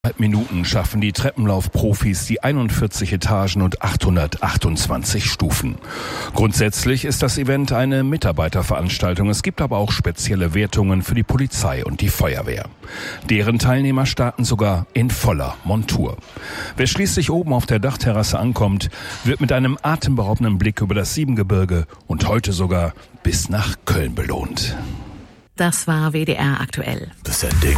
Minuten schaffen die Treppenlaufprofis die 41 Etagen und 828 Stufen. Grundsätzlich ist das Event eine Mitarbeiterveranstaltung. Es gibt aber auch spezielle Wertungen für die Polizei und die Feuerwehr. Deren Teilnehmer starten sogar in voller Montur. Wer schließlich oben auf der Dachterrasse ankommt, wird mit einem atemberaubenden Blick über das Siebengebirge und heute sogar bis nach Köln belohnt. Das war WDR aktuell. Das ist ein Ding.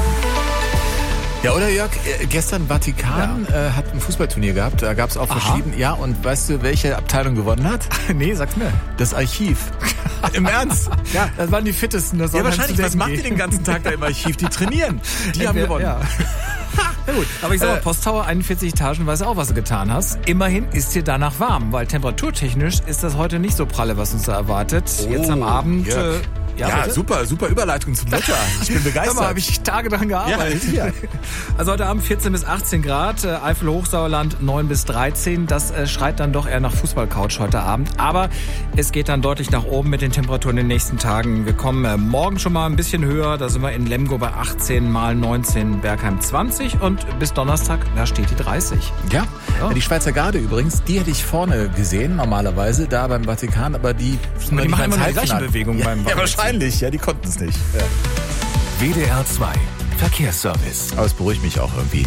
Ja, oder Jörg, gestern Vatikan hat ein Fußballturnier gehabt, da gab es auch verschiedene. Ja, und weißt du, welche Abteilung gewonnen hat? Nee, sag's mir. Das Archiv. Im Ernst? Ja, das waren die Fittesten. Das ja, wahrscheinlich. Was machen die den ganzen Tag da im Archiv? Die trainieren. Die haben gewonnen. Ja. Na gut, aber ich sag mal, Posttower, 41 Etagen, weißt du auch, was du getan hast. Immerhin ist dir danach warm, weil temperaturtechnisch ist das heute nicht so pralle, was uns da erwartet. Jetzt am Abend... Ja, super Überleitung zum Wetter. Ich bin begeistert. Da habe ich Tage dran gearbeitet. Ja. Also heute Abend 14 bis 18 Grad, Eifel-Hochsauerland 9 bis 13. Das schreit dann doch eher nach Fußballcouch heute Abend. Aber es geht dann deutlich nach oben mit den Temperaturen in den nächsten Tagen. Wir kommen morgen schon mal ein bisschen höher. Da sind wir in Lemgo bei 18 mal 19, Bergheim 20. Und bis Donnerstag, da steht die 30. Ja, die Schweizer Garde übrigens, die hätte ich vorne gesehen normalerweise, da beim Vatikan. Aber die machen immer die gleiche Bewegung beim Vatikan. Wahrscheinlich, ja, die konnten es nicht. Ja. WDR 2 Verkehrsservice. Aber es beruhigt mich auch irgendwie.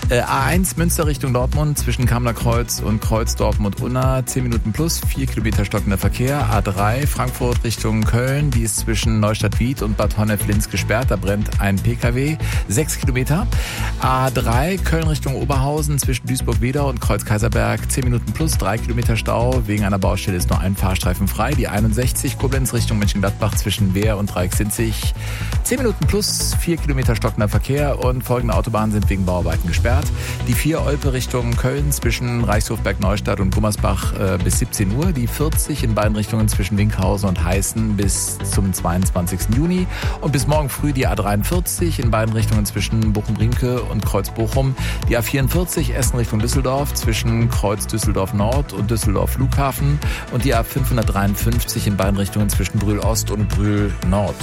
A1 Münster Richtung Dortmund zwischen Kamener Kreuz und Kreuz Dortmund Unna 10 Minuten plus, 4 Kilometer stockender Verkehr. A3 Frankfurt Richtung Köln, die ist zwischen Neustadt-Wied und Bad Honnef-Linz gesperrt. Da brennt ein PKW, 6 Kilometer. A3 Köln Richtung Oberhausen zwischen Duisburg-Wedau und Kreuz Kaiserberg 10 Minuten plus, 3 Kilometer Stau. Wegen einer Baustelle ist nur ein Fahrstreifen frei. Die 61 Koblenz Richtung Mönchengladbach zwischen Wehr und Dreiecksinzig 10 Minuten plus, 4 Kilometer stockender Verkehr und folgende Autobahnen sind wegen Bauarbeiten gesperrt. Die 4 Olpe Richtung Köln zwischen Reichshofberg-Neustadt und Gummersbach bis 17 Uhr. Die 40 in beiden Richtungen zwischen Winkhausen und Heißen bis zum 22. Juni. Und bis morgen früh die A43 in beiden Richtungen zwischen Bochum-Riemke und Kreuz-Bochum. Die A44 Essen Richtung Düsseldorf zwischen Kreuz Düsseldorf-Nord und Düsseldorf-Flughafen. Und die A553 in beiden Richtungen zwischen Brühl-Ost und Brühl-Nord.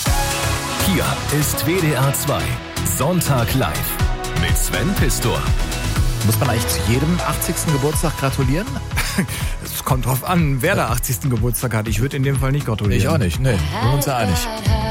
Hier ist WDR 2 Sonntag live mit Sven Pistor. Muss man eigentlich zu jedem 80. Geburtstag gratulieren? Es kommt drauf an, wer der 80. Geburtstag hat. Ich würde in dem Fall nicht gratulieren. Ich auch nicht, nee. Wir sind uns ja einig.